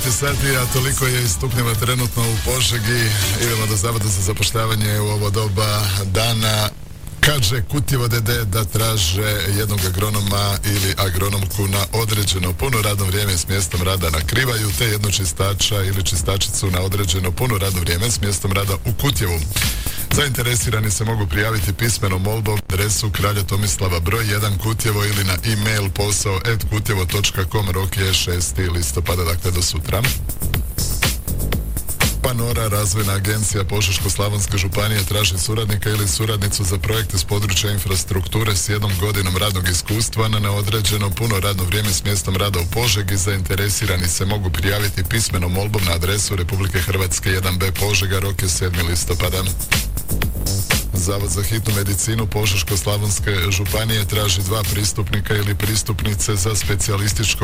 9 sati, a toliko je i stupnjeva trenutno u Požegi. Idemo do Zavoda za zapošljavanje u ovo doba dana. Kaže Kutjevo DD da traže jednog agronoma ili agronomku na određeno puno radno vrijeme s mjestom rada na Krivaju, te jednog čistača ili čistačicu na određeno puno radno vrijeme s mjestom rada u Kutjevu. Zainteresirani se mogu prijaviti pismenom molbom adresu Kralja Tomislava broj 1 Kutjevo ili na e-mail posao@kutjevo.com. Rok je 6. listopada, dakle do sutra. Panora, razvojna agencija Požeško-slavonske županije, traži suradnika ili suradnicu za projekte s područja infrastrukture s 1 godinom radnog iskustva na neodređeno puno radno vrijeme s mjestom rada u Požegi. Zainteresirani se mogu prijaviti pismenom molbom na adresu Republike Hrvatske 1B Požega, rok je 7. listopada. Zavod za hitnu medicinu Požeško-slavonske županije traži 2 pristupnika ili pristupnice za specijalističko